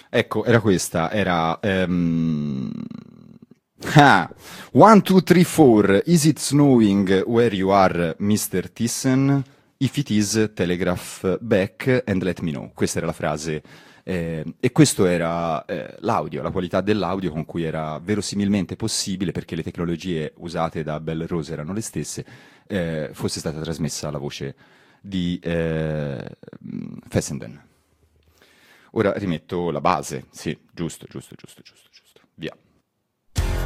Ecco, era questa, era... ah, 1, 2, 3, 4, is it snowing where you are, Mr. Thyssen? If it is, telegraph back and let me know. Questa era la frase. E questo era l'audio, la qualità dell'audio con cui era verosimilmente possibile, perché le tecnologie usate da Bell Rose erano le stesse, fosse stata trasmessa la voce di Fessenden. Ora rimetto la base, sì, giusto, giusto, giusto, giusto, giusto. Via.